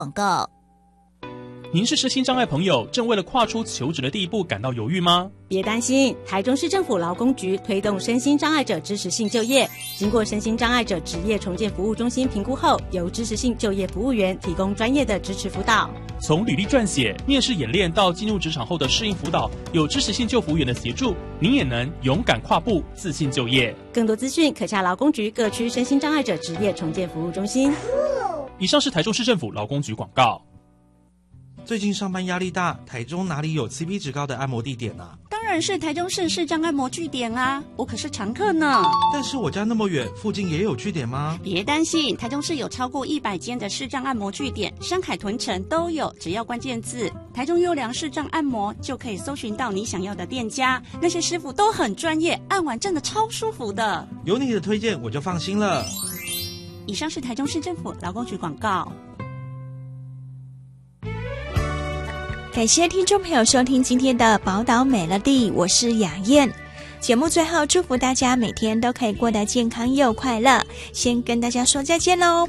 广告。 您是身心障碍朋友，正为了跨出求职的第一步感到犹豫吗？ 别担心，台中市政府劳工局推动身心障碍者支持性就业，经过身心障碍者职业重建服务中心评估后，由支持性就业服务员提供专业的支持辅导。 从履历撰写、面试演练到进入职场后的适应辅导，有支持性就服务员的协助，您也能勇敢跨步，自信就业。 更多资讯可洽劳工局各区身心障碍者职业重建服务中心。 以上是台中市政府劳工局广告。 最近上班压力大，台中哪里有 CP 值高的按摩地点啊？ 当然是台中市视障按摩据点啊，我可是常客呢。 但是我家那么远，附近也有据点吗？ 别担心，台中市有超过100间的视障按摩据点，山海屯城都有，只要关键字台中优良视障按摩就可以搜寻到你想要的店家，那些师傅都很专业，按完真的超舒服的。 有你的推荐我就放心了。 以上是台中市政府劳工局广告。 感谢听众朋友收听今天的宝岛美乐蒂，我是雅燕。节目最后祝福大家每天都可以过得健康又快乐，先跟大家说再见喽，